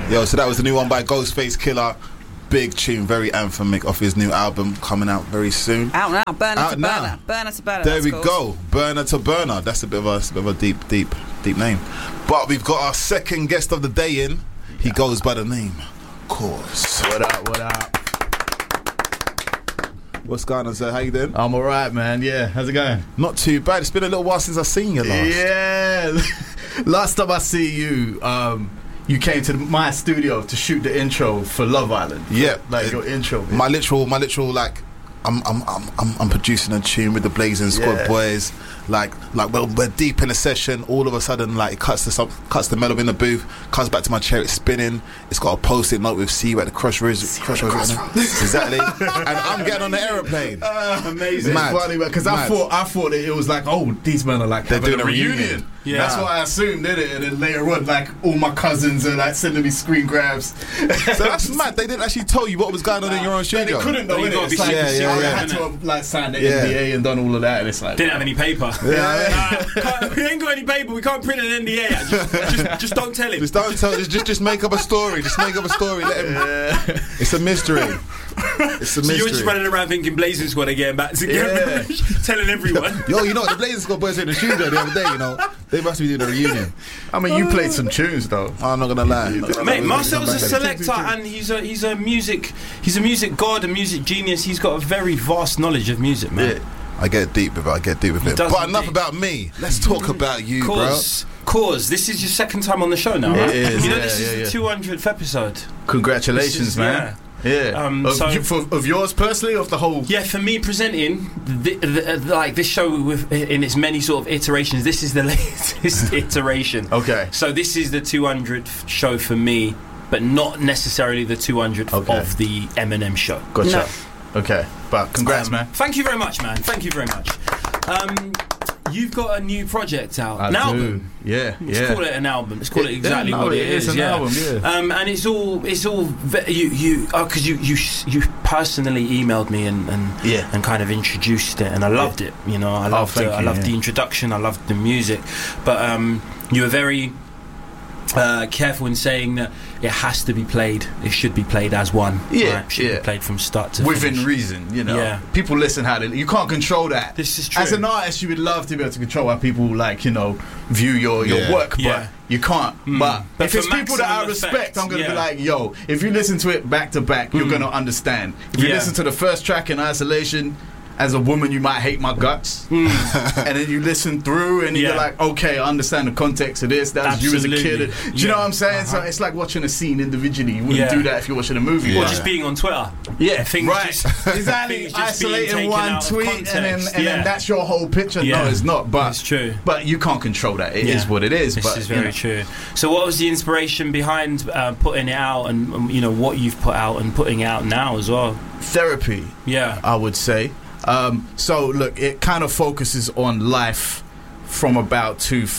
Yo, so that was the new one by Ghostface Killah. Big tune, very anthemic, off his new album coming out very soon. Out now, burner Out to now. burner. Burner to burner. There we called. go, Burner to Burner. That's a bit of a deep name. But we've got our second guest of the day in. He goes by the name Cause. What up? What's going on, sir? How you doing? I'm alright, man. Yeah, how's it going? Not too bad. It's been a little while since I've seen you last. Yeah. Last time I see you, you came to my studio to shoot the intro for Love Island. Yeah, like your intro. Man. My literal like. I'm producing a tune with the Blazing Squad boys. Like we're deep in a session. All of a sudden, like it cuts the melody in the booth. Comes back to my chair. It's spinning. It's got a post-it note with "See you at the crossroads." Exactly. And I'm getting on the aeroplane. Amazing. Mad. It's funny because I thought that it was like, oh, these men are like they're having doing a a reunion. Yeah. That's what I assumed, didn't it? And then later on, like all my cousins are like sending me screen grabs. So that's mad. They didn't actually tell you what was going on in your own studio. They couldn't though. Well, you gotta It's be like, secrecy, I had to have like signed the NDA and done all of that, and it's like Didn't have any paper. We ain't got any paper. We can't print an NDA. Just don't tell him. Just don't tell. Just make up a story. Just make up a story. Let him. It's a mystery. It's a mystery. So you're just running around thinking Blazing Squad are getting back together, telling everyone. Yo, you know what? The Blazing Squad boys were in the studio the other day. You know, they must be doing a reunion. I mean, you played some tunes though. I'm not gonna lie, Mate, Marcel's a selector and he's a music god, a music genius. He's got a very vast knowledge of music, man. Yeah. I get deep with it. But enough about me. Let's talk about you, Cause this is your second time on the show now, right? It is, you know, this is the 200th episode. Congratulations, man. Yeah. Of yours personally, or of the whole? Yeah, for me presenting like this show in its many sort of iterations, this is the latest iteration. Okay. So this is the 200th show for me, but not necessarily the 200th of the Eminem show. Gotcha. No. Okay. But congrats, man. Thank you very much, man. Thank you very much. You've got a new project out. An album. Yeah. Let's call it an album. Let's call it exactly what it is. It's an album, yeah. And it's all because you personally emailed me and kind of introduced it, and I loved it. You know, I loved the introduction. I loved the music, but you were very careful in saying that it has to be played. It should be played as one. Yeah, right? It should be played from start to within finish. reason. You know, Yeah. people listen how you can't control that. This is true. As an artist, you would love to be able to control how people view your work, but you can't. But if for it's people that I maximum respect, effect, I'm gonna be like, yo, if you listen to it back to back, you're gonna understand. If you listen to the first track in isolation, as a woman, you might hate my guts, and then you listen through, and you're like, okay, I understand the context of this. That's you as a kid. Do you know what I'm saying? So it's like watching a scene individually. You wouldn't do that if you're watching a movie. Or just being on Twitter. Yeah, things right. things Exactly. just being Isolating taken one out of tweet, and context. then that's your whole picture. No, it's not. But it's true. But you can't control that. It is what it is. This but is very true. So, what was the inspiration behind putting it out, and what you've put out and putting it out now as well? Therapy. Yeah, I would say. So look, it kind of focuses on life from about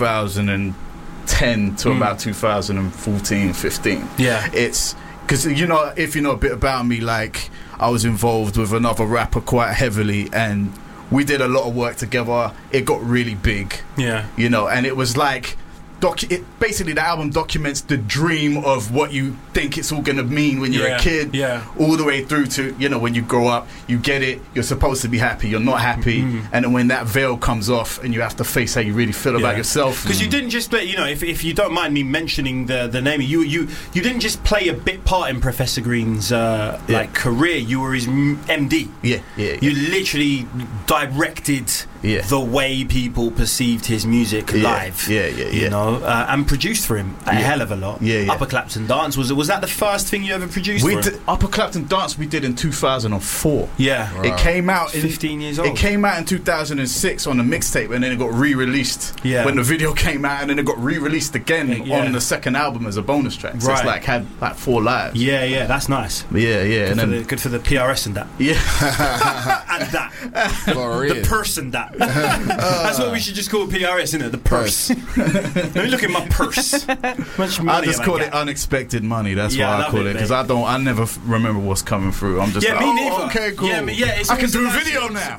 2010 to about 2014, 15. Yeah. It's because, if you know a bit about me, like I was involved with another rapper quite heavily, and we did a lot of work together. It got really big. Yeah. And it was like basically the album documents the dream of what you think it's all going to mean when you're a kid, all the way through to when you grow up, you get it, you're supposed to be happy, you're not happy, and then when that veil comes off and you have to face how you really feel about yourself. Because you didn't just play, if you don't mind me mentioning the name, you didn't just play a bit part in Professor Green's like career. You were his MD. Yeah. You literally directed the way people perceived his music live. And produced for him a hell of a lot. Upper Clapton Dance, was that the first thing you ever produced for him? Upper Clapton Dance we did in 2004. It came out 15 years old. It came out in 2006 on a mixtape, and then it got re-released when the video came out, and then it got re-released again on the second album as a bonus track. So it's like had like 4 lives. Yeah, that's nice. Good for the PRS and that. And that. For real. The person that. That's what we should just call PRS, isn't it? The purse. Let me look at my purse. Much money I just call it unexpected money. That's why I call it, because I never remember what's coming through. I'm just me neither. Okay, cool. It's I can do a nice video now.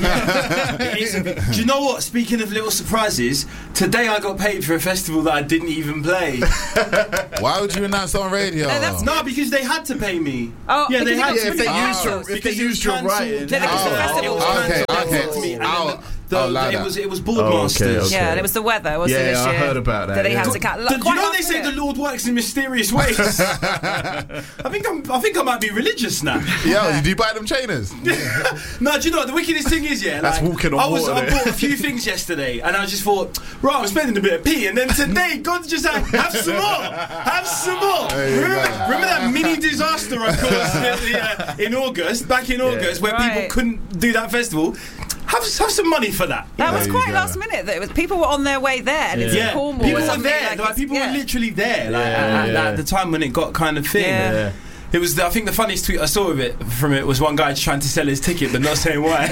Do you know what? Speaking of little surprises, today I got paid for a festival that I didn't even play. Why would you announce on radio? No, because they had to pay me. Oh, yeah, they had to. If they used your writing. It was Boardmasters. Okay. Yeah, and it was the weather, wasn't it? Yeah, I heard about that. That they had to cut. Do you know they say the Lord works in mysterious ways? I think I might be religious now. Yo, do you buy them trainers? No, do you know what the wickedest thing is? Yeah, that's walking on water. I bought a few things yesterday, and I just thought, right, I'm spending a bit of pee, and then today God just said, have some more. Remember that mini disaster I caused in August, back in August, where people couldn't do that festival. Have some money for that. That was quite last minute. That people were on their way there, and it's in Cornwall. People were there. People were literally there at the time when it got kind of thing. Yeah. It was. I think the funniest tweet I saw of it was one guy trying to sell his ticket but not saying why.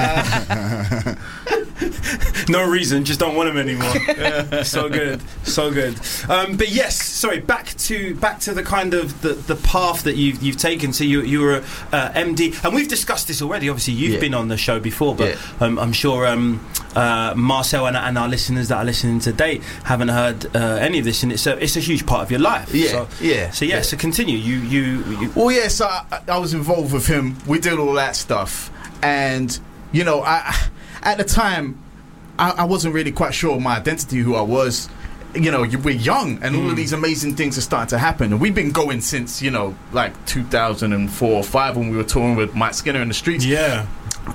No reason, just don't want him anymore. So good. But yes, sorry. Back to the kind of the path that you've taken. So you were MD, and we've discussed this already. Obviously, you've been on the show before, but I'm sure Marcel and our listeners that are listening today haven't heard any of this, and it's a huge part of your life. So continue. Well, yes, I was involved with him. We did all that stuff, and you know, at the time, I wasn't really quite sure of my identity, who I was. You know, we're young, and all of these amazing things are starting to happen, and we've been going since, you know, like 2004 or 5 when we were touring with Mike Skinner in the streets. Yeah,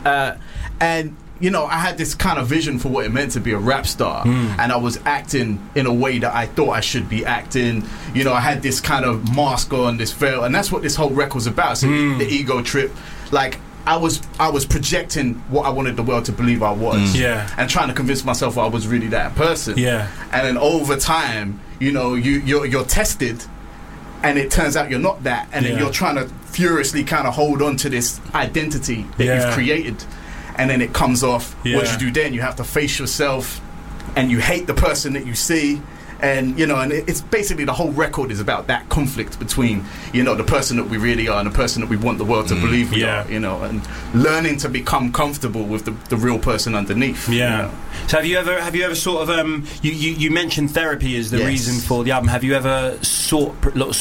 and you know, I had this kind of vision for what it meant to be a rap star, and I was acting in a way that I thought I should be acting. You know, I had this kind of mask on, this veil, and that's what this whole record's about. So the ego trip, like I was projecting what I wanted the world to believe I was, and trying to convince myself I was really that person. And then over time, you know, you're tested, and it turns out you're not that, and then you're trying to furiously kind of hold on to this identity that you've created. And then it comes off. What you do then, you have to face yourself, and you hate the person that you see. And, you know, and it's basically the whole record is about that conflict between, you know, the person that we really are and the person that we want the world to believe we are, you know, and learning to become comfortable with the real person underneath. You know? So have you ever sort of you mentioned therapy as the reason for the album. Have you ever sought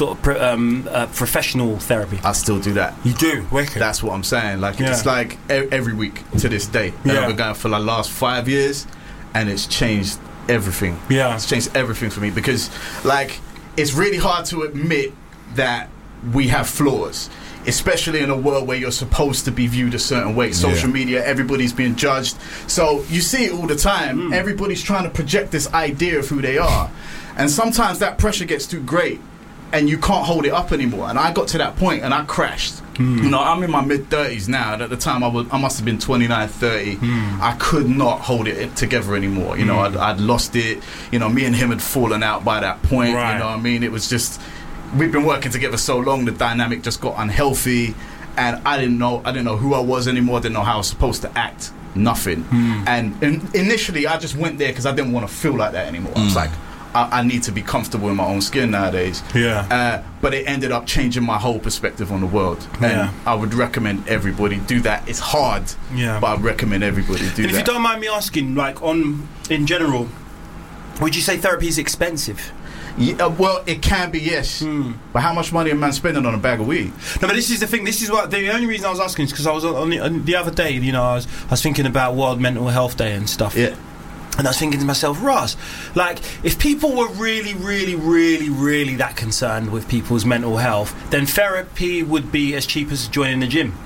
professional therapy? I still do that. You do? Wicked. That's what I'm saying. Like it's like every week to this day. And I've been going for the last 5 years, and it's changed everything. It's changed everything for me, because like it's really hard to admit that we have flaws, especially in a world where you're supposed to be viewed a certain way. Social media, everybody's being judged, so you see it all the time. Everybody's trying to project this idea of who they are, and sometimes that pressure gets too great and you can't hold it up anymore. And I got to that point and I crashed. You know, I'm in my mid-30s now, and at the time I must have been 29, 30. I could not hold it together anymore. You know, I'd lost it. You know, me and him had fallen out by that point. You know what I mean? It was just, we've been working together so long, the dynamic just got unhealthy, and I didn't know who I was anymore. I didn't know how I was supposed to act. Nothing. And initially I just went there because I didn't want to feel like that anymore. I was like, I need to be comfortable in my own skin nowadays. But it ended up changing my whole perspective on the world. And I would recommend everybody do that. It's hard, but I recommend everybody do that. If you don't mind me asking, like in general, would you say therapy is expensive? Yeah, well, it can be, yes. But how much money a man spending on a bag of weed? No, but this is the thing. This is what the only reason I was asking is because I was on the other day. You know, I was thinking about World Mental Health Day and stuff. And I was thinking to myself, Ross, like, if people were really, really, really, really that concerned with people's mental health, then therapy would be as cheap as joining the gym.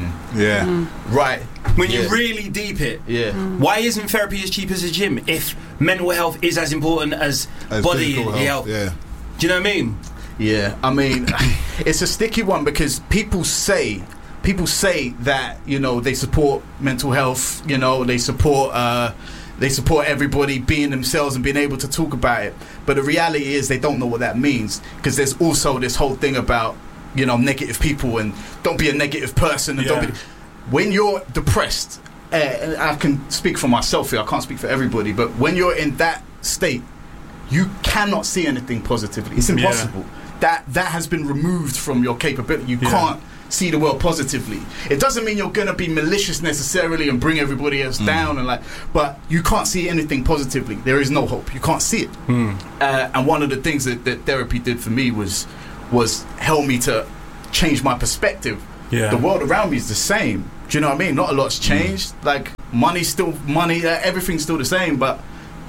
Right. When you really deep it. Why isn't therapy as cheap as a gym if mental health is as important as body health? Do you know what I mean? Yeah, I mean, it's a sticky one because people say that, you know, they support mental health, you know, they support everybody being themselves and being able to talk about it. But the reality is they don't know what that means, because there's also this whole thing about, you know, negative people and don't be a negative person. And don't be. When you're depressed, and I can speak for myself here, I can't speak for everybody, but when you're in that state, you cannot see anything positively. It's impossible. That has been removed from your capability. You can't see the world positively. It doesn't mean you're going to be malicious necessarily and bring everybody else down, and but you can't see anything positively. There is no hope. You can't see it. And one of the things that therapy did for me was help me to change my perspective. The world around me is the same. Do you know what I mean? Not a lot's changed. Like money's still money. Everything's still the same, but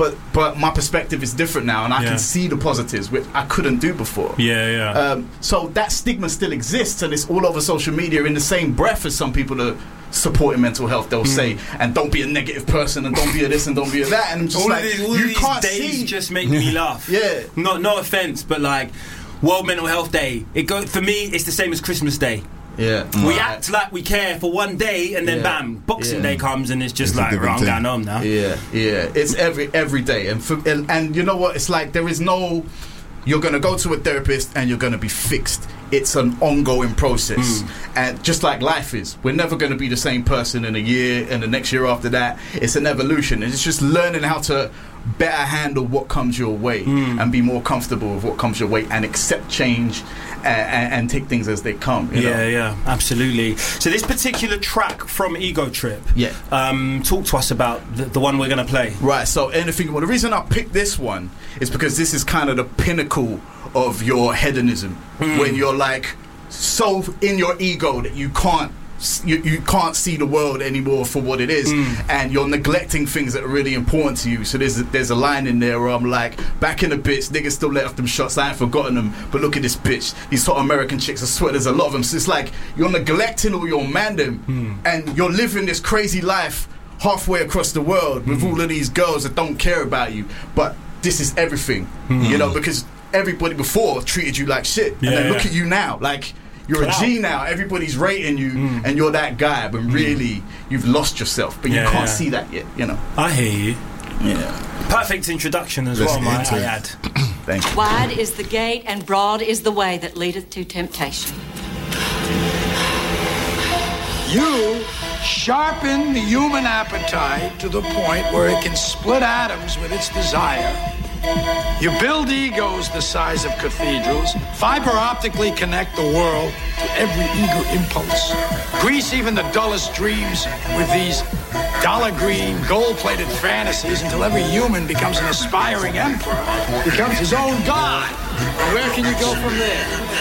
my perspective is different now, and I can see the positives, which I couldn't do before. So that stigma still exists, and it's all over social media in the same breath as some people are supporting mental health. They'll say, and don't be a negative person, and don't be a this, and don't be a that. And I'm just you can't see. Just make me laugh. No offense, but like World Mental Health Day. For me, it's the same as Christmas Day. We act like we care for one day, and then bam, Boxing Day comes, and it's just like, I'm going home now. It's every day, and you know what? It's like there is no. You're going to go to a therapist and you're going to be fixed. It's an ongoing process, and just like life is, we're never going to be the same person in a year and the next year after that. It's an evolution, and it's just learning how to better handle what comes your way and be more comfortable with what comes your way and accept change and take things as they come. You know? Absolutely. So this particular track from Ego Trip, talk to us about the one we're going to play. Right. So anything. Well, the reason I picked this one is because this is kind of the pinnacle of your hedonism, when you're like so in your ego that you can't see the world anymore for what it is, and you're neglecting things that are really important to you. So there's a line in there where I'm like, back in the bitch, niggas still let off them shots, I ain't forgotten them, but look at this bitch, these hot American chicks, I swear there's a lot of them. So it's like you're neglecting all your mandem, and you're living this crazy life halfway across the world with all of these girls that don't care about you, but this is everything, you know, because everybody before treated you like shit, and then look at you now, like you're a G now, everybody's rating you, and you're that guy, but really you've lost yourself, but you can't see that yet, you know. I hear you. Perfect introduction as well, might I add. Thank you. Wide is the gate and broad is the way that leadeth to temptation. You sharpen the human appetite to the point where it can split atoms with its desire. You build egos the size of cathedrals, fiber optically connect the world to every eager impulse, grease even the dullest dreams with these dollar green, gold-plated fantasies until every human becomes an aspiring emperor, becomes his own god. Where can you go from there?